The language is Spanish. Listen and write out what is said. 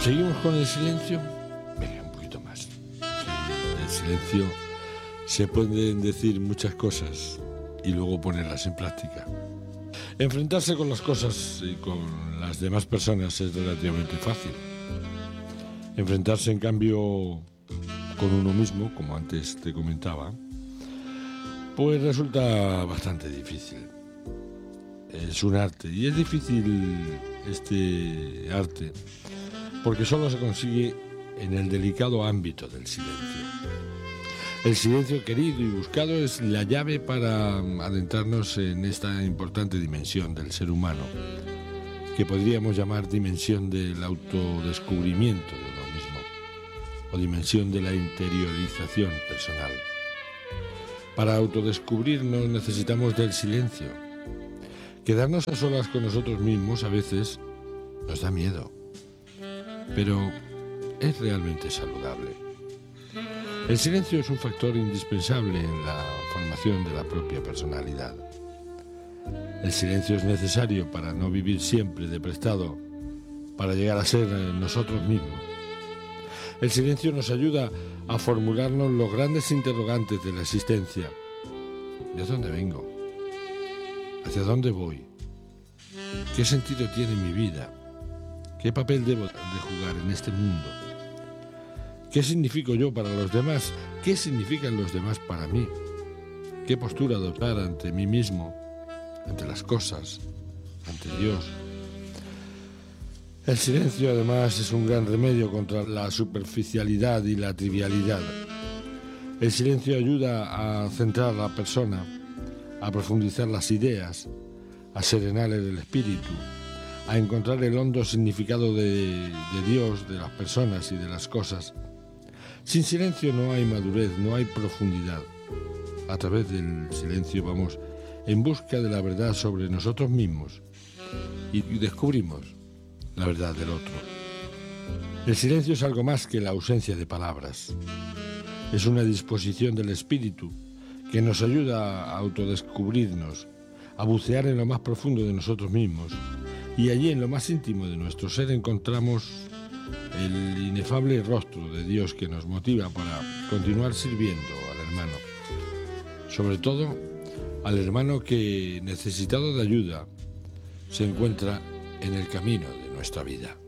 ¿Seguimos con el silencio? Venga, un poquito más. El silencio se pueden decir muchas cosas y luego ponerlas en práctica. Enfrentarse con las cosas y con las demás personas es relativamente fácil. Enfrentarse, en cambio, con uno mismo, como antes te comentaba, pues resulta bastante difícil. Es un arte y es difícil este arte porque solo se consigue en el delicado ámbito del silencio. El silencio querido y buscado es la llave para adentrarnos en esta importante dimensión del ser humano, que podríamos llamar dimensión del autodescubrimiento de uno mismo, o dimensión de la interiorización personal. Para autodescubrirnos necesitamos del silencio. Quedarnos a solas con nosotros mismos a veces nos da miedo, pero es realmente saludable. El silencio es un factor indispensable en la formación de la propia personalidad. El silencio es necesario para no vivir siempre de prestado, para llegar a ser nosotros mismos. El silencio nos ayuda a formularnos los grandes interrogantes de la existencia. ¿De dónde vengo? ¿Hacia dónde voy? ¿Qué sentido tiene mi vida? ¿Qué papel debo de jugar en este mundo? ¿Qué significo yo para los demás? ¿Qué significan los demás para mí? ¿Qué postura adoptar ante mí mismo, ante las cosas, ante Dios? El silencio, además, es un gran remedio contra la superficialidad y la trivialidad. El silencio ayuda a centrar a la persona, a profundizar las ideas, a serenar el espíritu, a encontrar el hondo significado de Dios, de las personas y de las cosas. Sin silencio no hay madurez, no hay profundidad. A través del silencio vamos en busca de la verdad sobre nosotros mismos y descubrimos la verdad del otro. El silencio es algo más que la ausencia de palabras. Es una disposición del espíritu que nos ayuda a autodescubrirnos, a bucear en lo más profundo de nosotros mismos, y allí en lo más íntimo de nuestro ser encontramos el inefable rostro de Dios que nos motiva para continuar sirviendo al hermano, sobre todo al hermano que, necesitado de ayuda, se encuentra en el camino de nuestra vida.